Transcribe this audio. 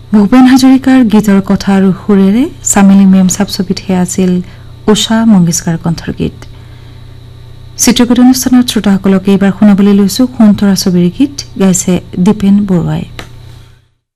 ভূপেন হাজৰিকাৰ গীতৰ কথা আৰু সুৰেৰে চামেলি মেম ছাপছবিত হে আছিল উষা মংগেশকাৰ কণ্ঠৰ গীত চিত্ৰকথা অনুষ্ঠানত শ্ৰোতাসকলক এইবাৰ শুনাবলৈ লৈছো সোণতৰা ছবিৰ গীত গাইছে দীপেন বৰুৱাই